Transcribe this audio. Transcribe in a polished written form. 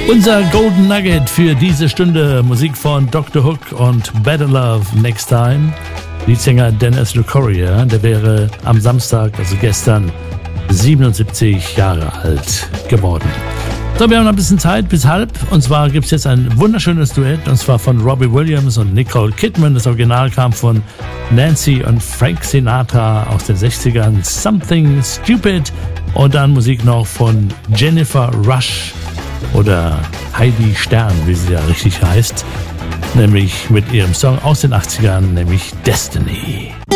Unser Golden Nugget für diese Stunde, Musik von Dr. Hook und Better Love Next Time. Leadsänger Dennis Lucoria, der wäre am Samstag, also gestern, 77 Jahre alt geworden. So, wir haben noch ein bisschen Zeit bis halb. Und zwar gibt es jetzt ein wunderschönes Duett, und zwar von Robbie Williams und Nicole Kidman. Das Original kam von Nancy und Frank Sinatra aus den 60ern. Something Stupid. Und dann Musik noch von Jennifer Rush oder Heidi Stern, wie sie ja richtig heißt. Nämlich mit ihrem Song aus den 80ern, nämlich Destiny.